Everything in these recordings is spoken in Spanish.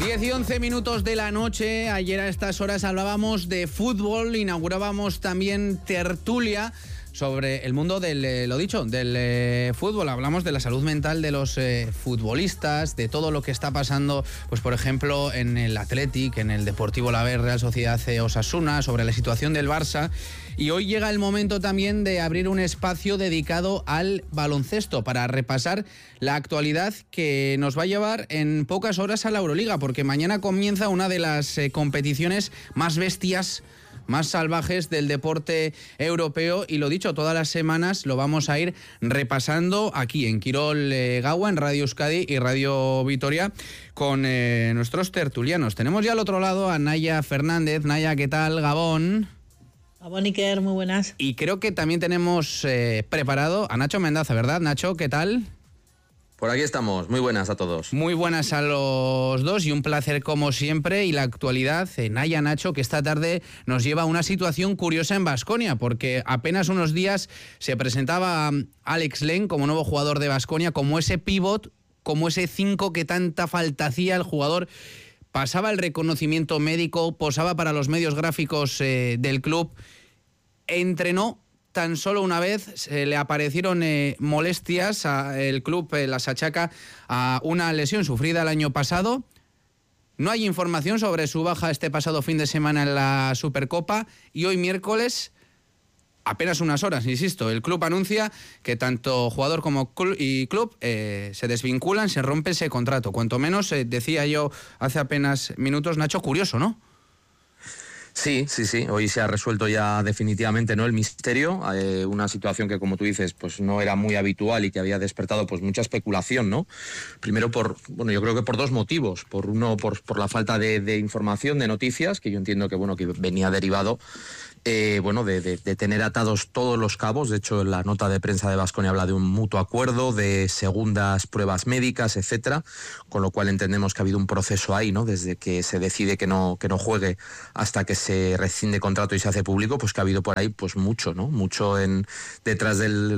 10 y 11 minutos de la noche. Ayer a estas horas hablábamos de fútbol, inaugurábamos también tertulia sobre el mundo del fútbol. Hablamos de la salud mental de los futbolistas, de todo lo que está pasando, pues por ejemplo, en el Athletic, en el Deportivo Alavés, Real Sociedad Osasuna, sobre la situación del Barça. Y hoy llega el momento también de abrir un espacio dedicado al baloncesto para repasar la actualidad que nos va a llevar en pocas horas a la Euroliga, porque mañana comienza una de las competiciones más bestias, más salvajes del deporte europeo, y lo dicho, todas las semanas lo vamos a ir repasando aquí en Quirol Gaua, en Radio Euskadi y Radio Vitoria, con nuestros tertulianos. Tenemos ya al otro lado a Naya Fernández. Naya, ¿qué tal? Gabón. Gabón, Iker, muy buenas. Y creo que también tenemos preparado a Nacho Mendaza, ¿verdad? Nacho, ¿qué tal? Por aquí estamos, muy buenas a todos. Muy buenas a los dos y un placer como siempre. Y la actualidad, Naya, Nacho, que esta tarde nos lleva a una situación curiosa en Baskonia, porque apenas unos días se presentaba Alex Len como nuevo jugador de Baskonia, como ese pívot, como ese 5 que tanta falta hacía el jugador. Pasaba el reconocimiento médico, posaba para los medios gráficos del club, entrenó. Tan solo una vez se le aparecieron molestias. El club las achaca a una lesión sufrida el año pasado. No hay información sobre su baja este pasado fin de semana en la Supercopa. Y hoy miércoles, apenas unas horas, insisto, el club anuncia que tanto jugador como club se desvinculan, se rompe ese contrato. Cuanto menos, decía yo hace apenas minutos, Nacho, curioso, ¿no? Sí. Hoy se ha resuelto ya definitivamente, ¿no?, el misterio. Una situación que, como tú dices, pues no era muy habitual y que había despertado pues mucha especulación, ¿no? Primero yo creo que por dos motivos. Por uno, por la falta de información, de noticias, que yo entiendo que venía derivado de tener atados todos los cabos. De hecho, la nota de prensa de Baskonia habla de un mutuo acuerdo, de segundas pruebas médicas, etcétera, con lo cual entendemos que ha habido un proceso ahí, ¿no? Desde que se decide que no juegue hasta que se rescinde contrato y se hace público, pues que ha habido por ahí pues mucho, ¿no? Mucho detrás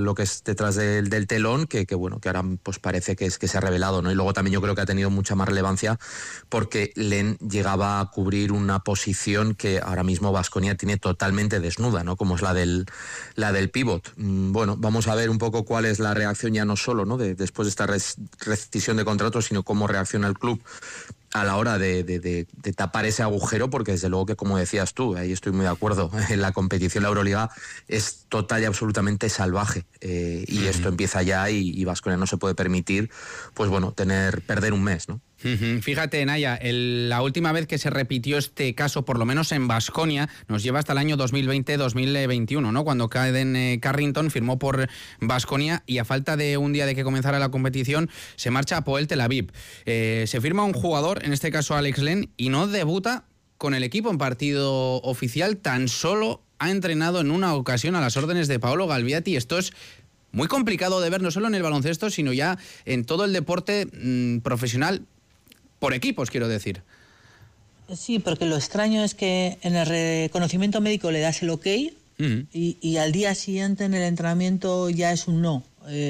del telón que ahora pues parece que se ha revelado, ¿no? Y luego también yo creo que ha tenido mucha más relevancia porque Len llegaba a cubrir una posición que ahora mismo Baskonia tiene totalmente desnuda, ¿no?, como es la del pívot. Vamos a ver un poco cuál es la reacción, ya no solo, ¿no?, después de esta rescisión de contrato, sino cómo reacciona el club a la hora de tapar ese agujero, porque desde luego que, como decías tú, ahí estoy muy de acuerdo, en la competición, la Euroliga es total y absolutamente salvaje, y esto empieza ya y Baskonia no se puede permitir perder un mes, ¿no? Fíjate, Naya, la última vez que se repitió este caso, por lo menos en Baskonia, nos lleva hasta el año 2020-2021, ¿no? Cuando Caden Carrington firmó por Baskonia y a falta de un día de que comenzara la competición se marcha a Hapoel Tel Aviv. Se firma un jugador, en este caso Alex Len, y no debuta con el equipo en partido oficial, tan solo ha entrenado en una ocasión a las órdenes de Paolo Galviati. Esto es muy complicado de ver, no solo en el baloncesto, sino ya en todo el deporte profesional, por equipos, quiero decir. Sí, porque lo extraño es que en el reconocimiento médico le das el ok y al día siguiente en el entrenamiento ya es un no.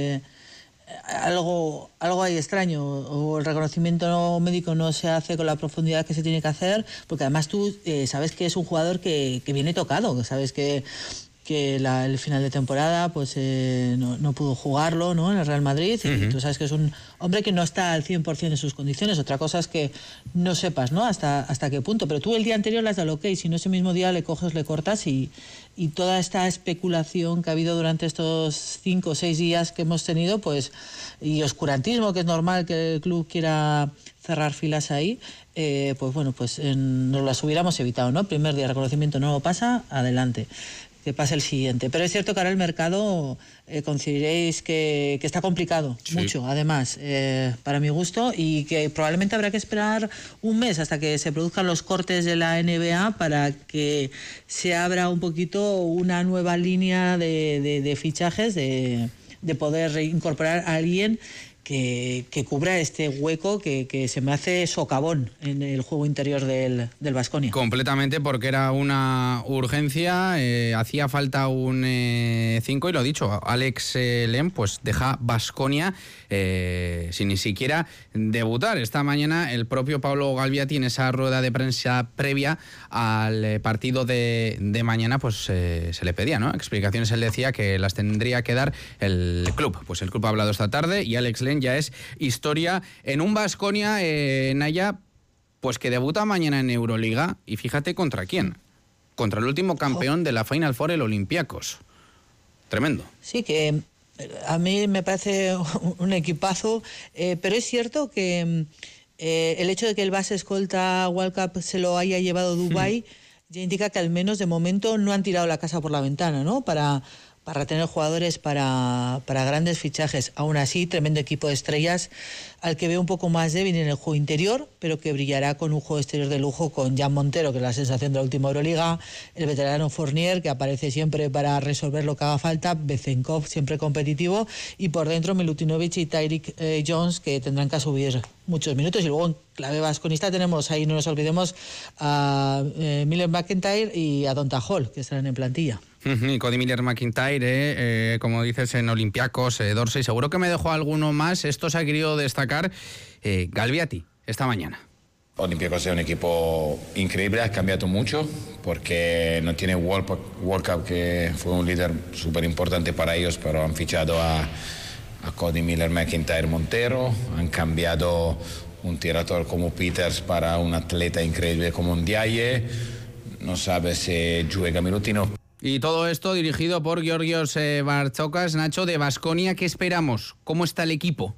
Algo hay extraño, o el reconocimiento médico no se hace con la profundidad que se tiene que hacer, porque además tú sabes que es un jugador que viene tocado, que sabes que el final de temporada pues no pudo jugarlo, ¿no?, en el Real Madrid, y tú sabes que es un hombre que no está al 100% en sus condiciones. Otra cosa es que no sepas, ¿no?, hasta qué punto, pero tú el día anterior le has dado ok, si no ese mismo día le coges, le cortas, y toda esta especulación que ha habido durante estos 5 o 6 días que hemos tenido, pues, y oscurantismo, que es normal que el club quiera cerrar filas ahí, nos las hubiéramos evitado, ¿no? Primer día de reconocimiento no lo pasa, adelante, que pase el siguiente. Pero es cierto que ahora el mercado consideréis que está complicado, sí, mucho, además, para mi gusto, y que probablemente habrá que esperar un mes hasta que se produzcan los cortes de la NBA para que se abra un poquito una nueva línea de fichajes, de poder incorporar a alguien que cubra este hueco que se me hace socavón en el juego interior del Baskonia. Completamente, porque era una urgencia, hacía falta un 5 y lo dicho, Alex Lem pues deja Baskonia sin ni siquiera debutar. Esta mañana el propio Pablo Galviati en esa rueda de prensa previa al partido de mañana pues se le pedía, ¿no? Explicaciones. Él decía que las tendría que dar el club. Pues el club ha hablado esta tarde y Alex Lem ya es historia en un Baskonia, Naya, pues que debuta mañana en Euroliga y fíjate contra quién. Contra el último campeón de la Final Four, el Olympiacos. Tremendo. Sí, que a mí me parece un equipazo, pero es cierto que el hecho de que el base escolta World Cup se lo haya llevado Dubái ya indica que al menos de momento no han tirado la casa por la ventana, ¿no? Para tener jugadores para grandes fichajes. Aún así, tremendo equipo de estrellas al que veo un poco más débil en el juego interior, pero que brillará con un juego exterior de lujo con Jan Montero, que es la sensación de la última Euroliga, el veterano Fournier, que aparece siempre para resolver lo que haga falta, Bezenkov, siempre competitivo, y por dentro Milutinovic y Tyreek Jones, que tendrán que subir muchos minutos. Y luego en clave vasconista tenemos ahí, no nos olvidemos, a Miller McIntyre y a Donta Hall, que estarán en plantilla. Y Cody Miller-McIntyre, como dices, en Olympiacos, Dorsey. Seguro que me dejó alguno más. Esto se ha querido destacar Galviati esta mañana. Olympiacos es un equipo increíble, ha cambiado mucho porque no tiene World Cup, que fue un líder súper importante para ellos, pero han fichado a Cody Miller-McIntyre Montero, han cambiado un tirador como Peters para un atleta increíble como Ndiaye, no sabe si juega Milutino. Y todo esto dirigido por Georgios Bartzokas. Nacho, de Baskonia, ¿qué esperamos? ¿Cómo está el equipo?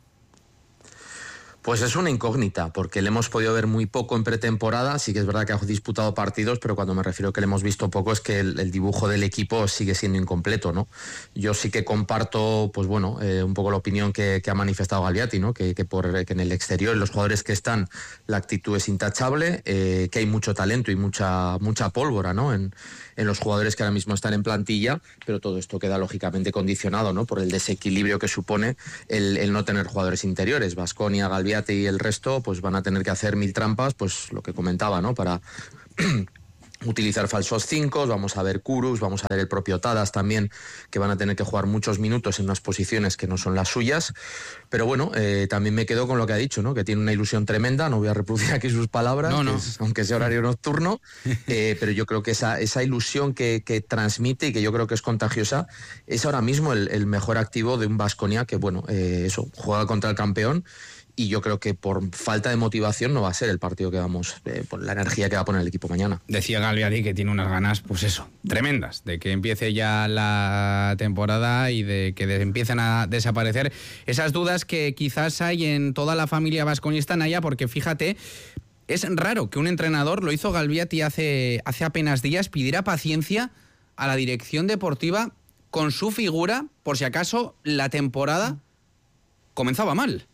Pues es una incógnita, porque le hemos podido ver muy poco en pretemporada. Sí que es verdad que ha disputado partidos, pero cuando me refiero a que le hemos visto poco es que el dibujo del equipo sigue siendo incompleto, ¿no? Yo sí que comparto, pues bueno, un poco la opinión que ha manifestado Galviati, ¿no? Que en el exterior, en los jugadores que están, la actitud es intachable, que hay mucho talento y mucha pólvora, ¿no? En los jugadores que ahora mismo están en plantilla, pero todo esto queda lógicamente condicionado, ¿no? Por el desequilibrio que supone el no tener jugadores interiores. Baskonia, Galviati y el resto pues van a tener que hacer mil trampas, pues lo que comentaba, ¿no? Para utilizar falsos 5, vamos a ver Kurus, vamos a ver el propio Tadas también, que van a tener que jugar muchos minutos en unas posiciones que no son las suyas, pero bueno, también me quedo con lo que ha dicho, ¿no? Que tiene una ilusión tremenda, no voy a reproducir aquí sus palabras, no. Aunque sea horario nocturno, pero yo creo que esa ilusión que transmite y que yo creo que es contagiosa, es ahora mismo el mejor activo de un Baskonia que, bueno, eso, juega contra el campeón. Y yo creo que por falta de motivación no va a ser el partido que vamos, por la energía que va a poner el equipo mañana. Decía Galviati que tiene unas ganas, pues eso, tremendas, de que empiece ya la temporada y de que empiecen a desaparecer esas dudas que quizás hay en toda la familia vasconista, Naya, porque fíjate, es raro que un entrenador, lo hizo Galviati hace apenas días, pidiera paciencia a la dirección deportiva con su figura, por si acaso la temporada comenzaba mal.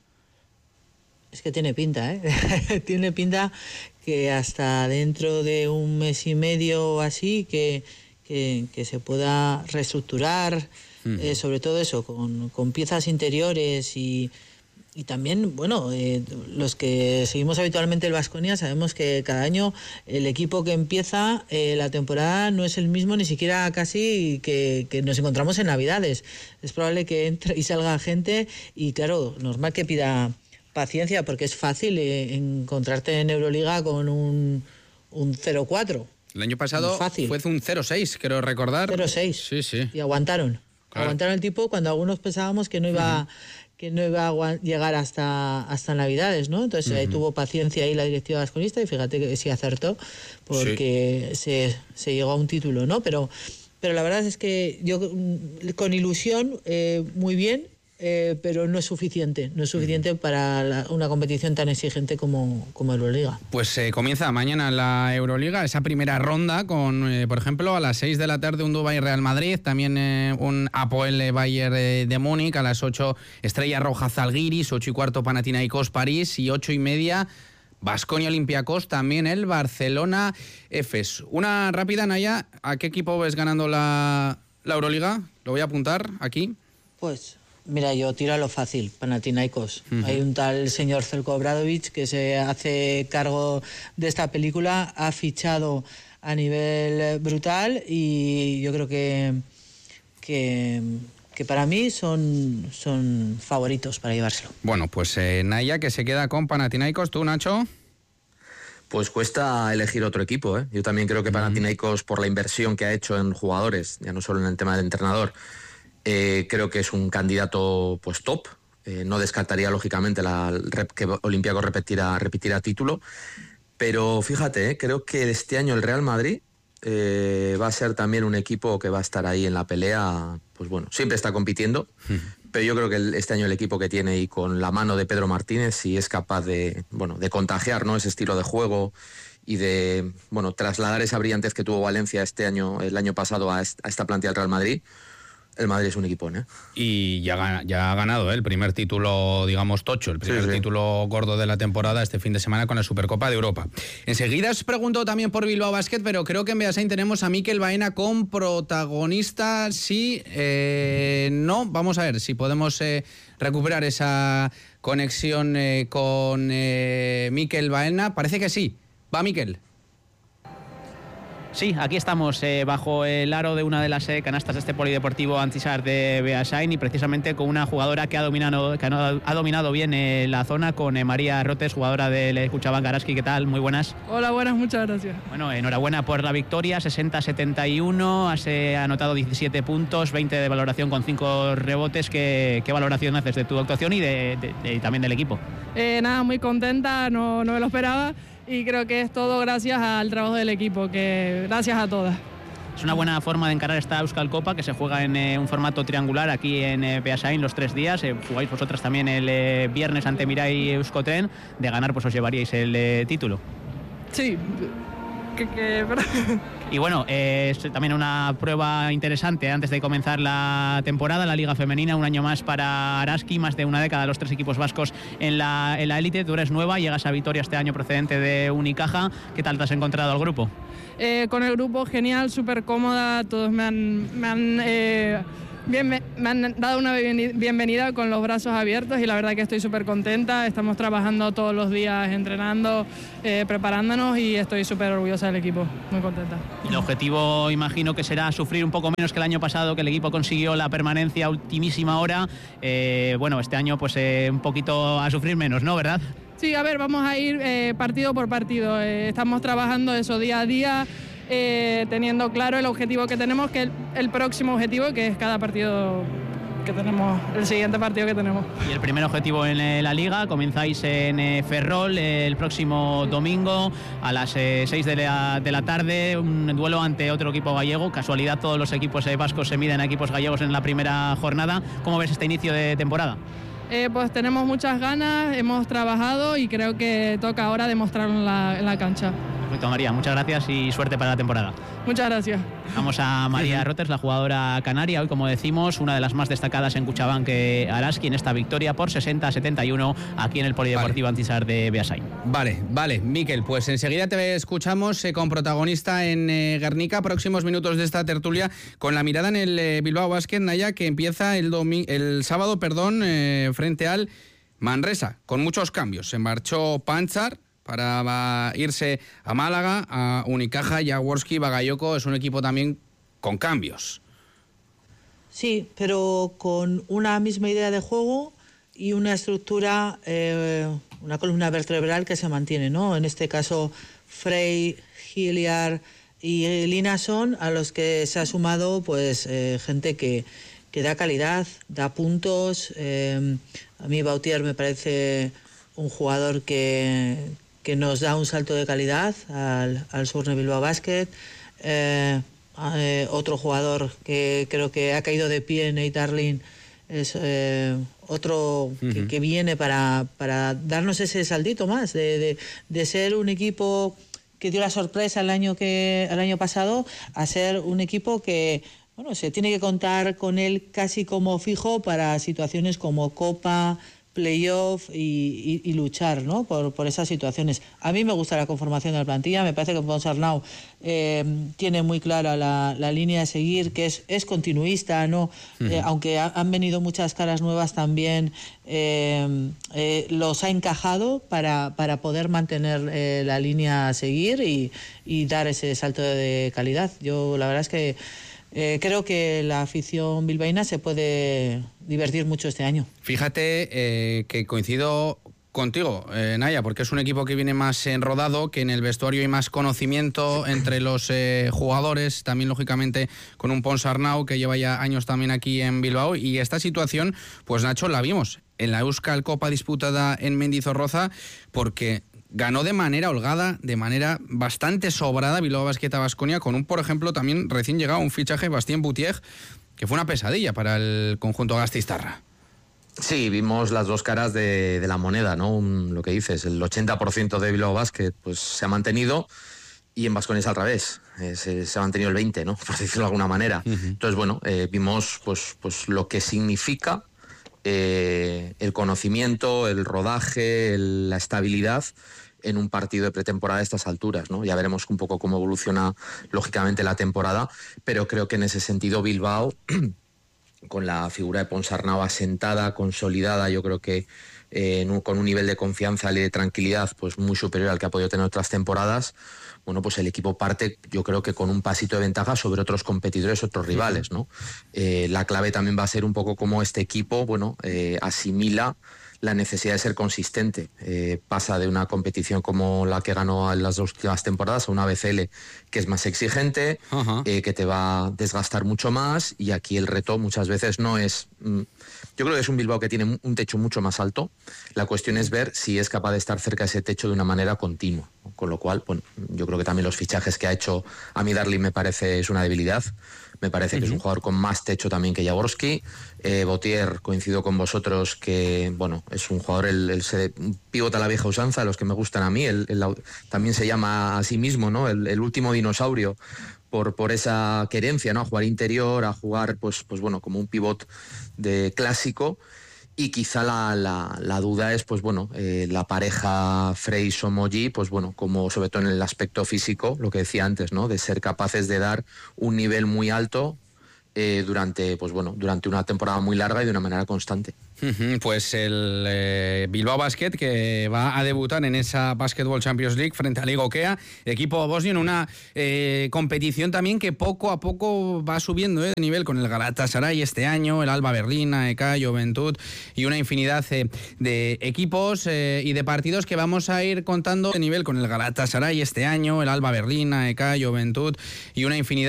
Es que tiene pinta, ¿eh? Tiene pinta que hasta dentro de un mes y medio o así que se pueda reestructurar, sobre todo eso, con piezas interiores y también, bueno, los que seguimos habitualmente el Baskonia sabemos que cada año el equipo que empieza la temporada no es el mismo ni siquiera casi que nos encontramos en Navidades. Es probable que entre y salga gente y claro, normal que pida paciencia, porque es fácil encontrarte en Euroliga con un 0-4. El año pasado fue un 0-6, quiero recordar. 0-6. Sí. Y aguantaron. Claro. Aguantaron el tipo cuando algunos pensábamos que no iba a llegar hasta Navidades, ¿no? Entonces ahí tuvo paciencia ahí la directiva vasconista y fíjate que sí acertó, porque se llegó a un título, ¿no? Pero la verdad es que yo con ilusión, muy bien, pero no es suficiente para una competición tan exigente como Euroliga. Pues comienza mañana la Euroliga, esa primera ronda con, por ejemplo, a las 6 de la tarde un Dubái Real Madrid, también un Apoel Bayern de Múnich, a las 8 Estrella Roja Zalgiris, 8:15 Panathinaikos París y 8:30 Baskonia Olympiacos, también el Barcelona Efes. Una rápida, Naya, ¿a qué equipo ves ganando la Euroliga? Lo voy a apuntar aquí. Pues Mira, yo tiro a lo fácil, Panathinaikos. Hay un tal señor Zeljko Obradović que se hace cargo de esta película, ha fichado a nivel brutal y yo creo que para mí son favoritos para llevárselo. Bueno, pues Naya, que se queda con Panathinaikos. ¿Tú, Nacho? Pues cuesta elegir otro equipo, ¿eh? Yo también creo que Panathinaikos, por la inversión que ha hecho en jugadores, ya no solo en el tema del entrenador, creo que es un candidato pues top. No descartaría lógicamente que Olympiacos repetirá título, pero fíjate, creo que este año el Real Madrid va a ser también un equipo que va a estar ahí en la pelea. Pues bueno, siempre está compitiendo, pero yo creo que este año el equipo que tiene, y con la mano de Pedro Martínez, si es capaz de contagiar, ¿no?, ese estilo de juego y de trasladar esa brillantez que tuvo Valencia el año pasado a esta plantilla del Real Madrid. El Madrid es un equipón, ¿eh? Y ya ha ganado el primer título, digamos, tocho, el primer título gordo de la temporada este fin de semana con la Supercopa de Europa. Enseguida os pregunto también por Bilbao Basket, pero creo que en Beasain tenemos a Mikel Baena con protagonista. Sí, no, vamos a ver si podemos recuperar esa conexión con Mikel Baena. Parece que sí. Va, Mikel. Sí, aquí estamos bajo el aro de una de las canastas de este polideportivo Antisar de Beasain, y precisamente con una jugadora que ha dominado bien la zona, con María Rotes, jugadora del Cuchabank Araski. ¿Qué tal? Muy buenas. Hola, buenas, muchas gracias. Bueno, enhorabuena por la victoria, 60-71, has anotado 17 puntos, 20 de valoración con 5 rebotes. ¿Qué valoración haces de tu actuación y también del equipo? Nada, muy contenta, no me lo esperaba. Y creo que es todo gracias al trabajo del equipo, que gracias a todas. Es una buena forma de encarar esta Euskal Copa, que se juega en un formato triangular aquí en Beasain los 3 días. Jugáis vosotras también el viernes ante Mirai Euskotren. De ganar, pues os llevaríais el título. Sí. Y bueno, es también una prueba interesante antes de comenzar la temporada, la Liga Femenina, un año más para Araski, más de una década los 3 equipos vascos en la élite. Tú eres nueva, llegas a Vitoria este año procedente de Unicaja. ¿Qué tal te has encontrado al grupo? Con el grupo genial, súper cómoda, todos me han dado una bienvenida con los brazos abiertos, y la verdad que estoy súper contenta. Estamos trabajando todos los días, entrenando, preparándonos, y estoy súper orgullosa del equipo, muy contenta. El objetivo, imagino que será sufrir un poco menos que el año pasado, que el equipo consiguió la permanencia a ultimísima hora. Este año pues un poquito a sufrir menos, ¿no? ¿Verdad? Sí, a ver, vamos a ir partido por partido. Estamos trabajando eso día a día, teniendo claro el objetivo que tenemos, que el próximo objetivo, que es cada partido que tenemos, el siguiente partido que tenemos. Y el primer objetivo en la Liga, comenzáis en Ferrol el próximo domingo a las 6 de la tarde, un duelo ante otro equipo gallego. Casualidad, todos los equipos vascos se miden a equipos gallegos en la primera jornada. ¿Cómo ves este inicio de temporada? Pues tenemos muchas ganas, hemos trabajado y creo que toca ahora demostrarlo en la cancha. Perfecto, María, muchas gracias y suerte para la temporada. Muchas gracias. Vamos a María Rotes, la jugadora canaria, hoy, como decimos, una de las más destacadas en Cuchabank Araski, en esta victoria por 60-71 aquí en el Polideportivo Antisar de Beasain. Vale, Mikel, pues enseguida te escuchamos con protagonista en Guernica, próximos minutos de esta tertulia, con la mirada en el Bilbao Basket, Naya, que empieza el sábado, frente al Manresa, con muchos cambios. Se marchó Panchar para irse a Málaga, a Unicaja, Jaworski, Bagayoko. Es un equipo también con cambios. Sí, pero con una misma idea de juego y una estructura, una columna vertebral que se mantiene, ¿no? En este caso, Frey, Hilliard y Linason, a los que se ha sumado pues gente que da calidad, da puntos. A mí Bautier me parece un jugador que nos da un salto de calidad al Surne Bilbao Basket. Otro jugador que creo que ha caído de pie, Nate Darling, es otro que viene para darnos ese saltito más de ser un equipo que dio la sorpresa el año pasado a ser un equipo que se tiene que contar con él casi como fijo para situaciones como Copa, playoff y luchar, ¿no? por esas situaciones. A mí me gusta la conformación de la plantilla, me parece que Ponsarnau tiene muy clara la línea a seguir, que es continuista, ¿no? Aunque han venido muchas caras nuevas también, los ha encajado para poder mantener la línea a seguir y dar ese salto de calidad. Yo la verdad es que creo que la afición bilbaína se puede divertir mucho este año. Fíjate que coincido contigo, Naya, porque es un equipo que viene más enrodado, que en el vestuario hay más conocimiento entre los jugadores, también lógicamente con un Ponsarnau que lleva ya años también aquí en Bilbao, y esta situación, pues Nacho, la vimos en la Euskal Copa disputada en Mendizorroza, porque ganó de manera holgada, de manera bastante sobrada Bilbao Basket a Baskonia, con un, por ejemplo, también recién llegado un fichaje, Bastien Boutier, que fue una pesadilla para el conjunto gasteiztarra. Sí, vimos las dos caras de la moneda, ¿no? Lo que dices, el 80% de Bilbao Basket pues, se ha mantenido, y en Baskonia es al revés, se ha mantenido el 20%, ¿no? Por decirlo de alguna manera. Entonces, bueno, vimos pues lo que significa el conocimiento, el rodaje, la estabilidad en un partido de pretemporada a estas alturas, ¿no? Ya veremos un poco cómo evoluciona lógicamente la temporada, pero creo que en ese sentido Bilbao, con la figura de Ponsarnau asentada, consolidada, yo creo que con un nivel de confianza y de tranquilidad pues muy superior al que ha podido tener otras temporadas, bueno, pues el equipo parte, yo creo que con un pasito de ventaja sobre otros competidores, otros rivales, ¿no? La clave también va a ser un poco cómo este equipo, bueno, asimila la necesidad de ser consistente. Pasa de una competición como la que ganó en las dos últimas temporadas a una BCL que es más exigente, que te va a desgastar mucho más, y aquí el reto muchas veces no es... Yo creo que es un Bilbao que tiene un techo mucho más alto. La cuestión es ver si es capaz de estar cerca de ese techo de una manera continua. Con lo cual, bueno, yo creo que también los fichajes que ha hecho Ami Darling me parece es una debilidad. Me parece que es un jugador con más techo también que Jaworski. Boutier, coincido con vosotros que, bueno, es un jugador, un pívot a la vieja usanza, los que me gustan a mí. También se llama a sí mismo, ¿no? El último dinosaurio, por esa querencia, ¿no? A jugar interior, a jugar, pues bueno, como un pívot de clásico. Y quizá la duda es, pues bueno, la pareja Frey-Somoji, pues bueno, como sobre todo en el aspecto físico, lo que decía antes, ¿no? De ser capaces de dar un nivel muy alto durante una temporada muy larga y de una manera constante. Pues el Bilbao Basket, que va a debutar en esa Basketball Champions League frente a Liga Okea, equipo bosnio, en una competición también que poco a poco va subiendo de nivel, con el Galatasaray este año, el Alba Berlín, AEK, Juventud y una infinidad de equipos y de partidos que vamos a ir contando de nivel, con el Galatasaray este año, el Alba Berlín, AEK, Juventud y una infinidad